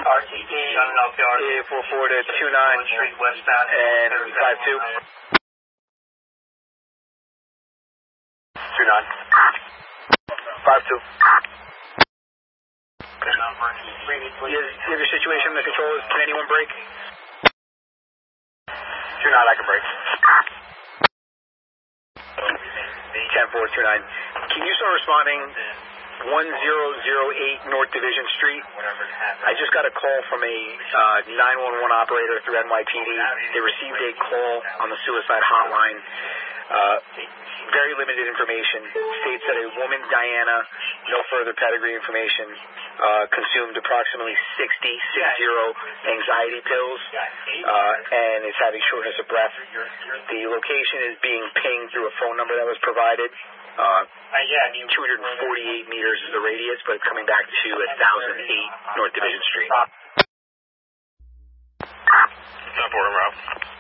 RTP, A44 to 29 Street westbound and 52. 29. 52. You have your situation in the controllers. Can anyone break? 29, I can break. 10-4-29. Can you start responding 1008 North Division Street? I just got a call from a 911 operator through NYPD. They received a call on the suicide hotline. Very limited information. States that a woman, Diana, no further pedigree information, consumed approximately 60 anxiety pills, and is having shortness of breath. The location is being pinged through a phone number that was provided. 248 meters is the radius, but it's coming back to 1008 North Division Street. 10-4,